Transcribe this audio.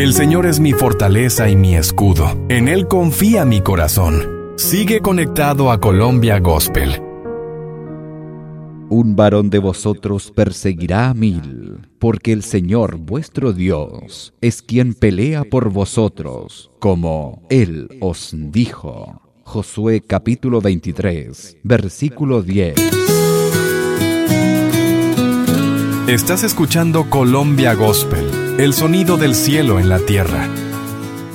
El Señor es mi fortaleza y mi escudo. En Él confía mi corazón. Sigue conectado a Colombia Gospel. Un varón de vosotros perseguirá a 1000, porque el Señor vuestro Dios es quien pelea por vosotros, como Él os dijo. Josué capítulo 23, versículo 10. Estás escuchando Colombia Gospel, el sonido del cielo en la tierra.